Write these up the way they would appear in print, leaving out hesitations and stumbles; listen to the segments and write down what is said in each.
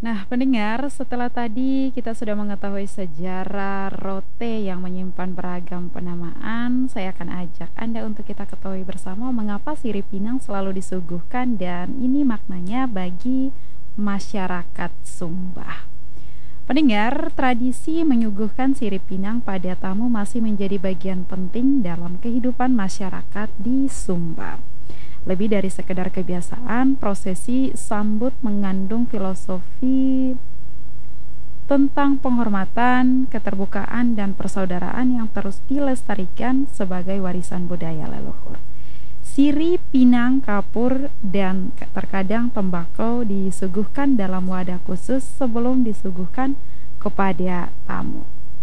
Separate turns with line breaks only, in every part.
Nah, pendengar, setelah tadi kita sudah mengetahui sejarah rote yang menyimpan beragam penamaan, saya akan ajak Anda untuk kita ketahui bersama mengapa sirip Pinang selalu disuguhkan dan ini maknanya bagi masyarakat Sumba. Pendengar, tradisi menyuguhkan sirip Pinang pada tamu masih menjadi bagian penting dalam kehidupan masyarakat di Sumba. Lebih dari sekedar kebiasaan, prosesi sambut mengandung filosofi tentang penghormatan, keterbukaan, dan persaudaraan yang terus dilestarikan sebagai warisan budaya leluhur. Siri, pinang, kapur, dan terkadang tembakau disuguhkan dalam wadah khusus sebelum disuguhkan kepada tamu.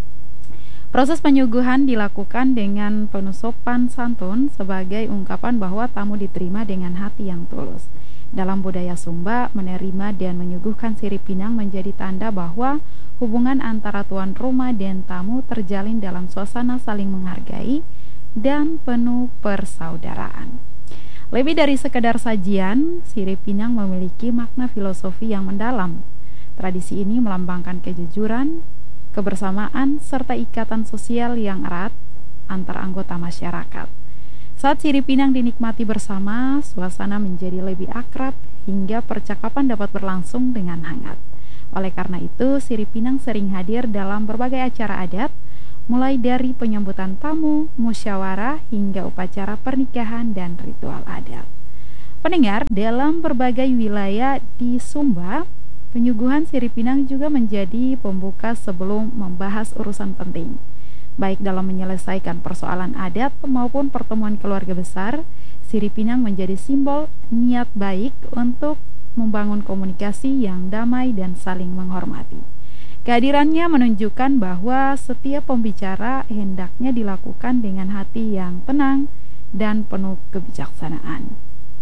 Proses penyuguhan dilakukan dengan penuh sopan santun sebagai ungkapan bahwa tamu diterima dengan hati yang tulus. Dalam budaya Sumba, menerima dan menyuguhkan sirip pinang menjadi tanda bahwa hubungan antara tuan rumah dan tamu terjalin dalam suasana saling menghargai dan penuh persaudaraan. Lebih dari sekedar sajian, sirip pinang memiliki makna filosofi yang mendalam. Tradisi ini melambangkan kejujuran, kebersamaan, serta ikatan sosial yang erat antar anggota masyarakat. Saat sirip pinang dinikmati bersama, suasana menjadi lebih akrab hingga percakapan dapat berlangsung dengan hangat. Oleh karena itu, sirip pinang sering hadir dalam berbagai acara adat, mulai dari penyambutan tamu, musyawarah, hingga upacara pernikahan dan ritual adat. Pendengar, dalam berbagai wilayah di Sumba, penyuguhan sirip pinang juga menjadi pembuka sebelum membahas urusan penting. Baik dalam menyelesaikan persoalan adat maupun pertemuan keluarga besar, sirip pinang menjadi simbol niat baik untuk membangun komunikasi yang damai dan saling menghormati. Kehadirannya menunjukkan bahwa setiap pembicara hendaknya dilakukan dengan hati yang tenang dan penuh kebijaksanaan.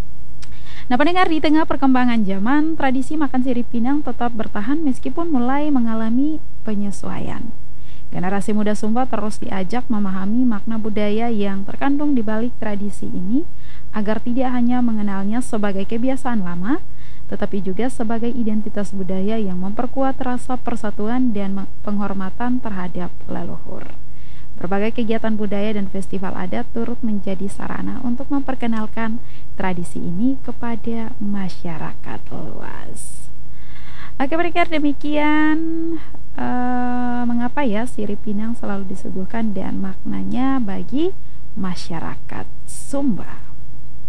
Nah, pendengar, di tengah perkembangan zaman, tradisi makan sirip pinang tetap bertahan meskipun mulai mengalami penyesuaian. Generasi muda Sumba terus diajak memahami makna budaya yang terkandung di balik tradisi ini agar tidak hanya mengenalnya sebagai kebiasaan lama, tetapi juga sebagai identitas budaya yang memperkuat rasa persatuan dan penghormatan terhadap leluhur. Berbagai kegiatan budaya dan festival adat turut menjadi sarana untuk memperkenalkan tradisi ini kepada masyarakat luas. Oke, pendengar, demikian mengapa ya sirip pinang selalu disuguhkan dan maknanya bagi masyarakat Sumba.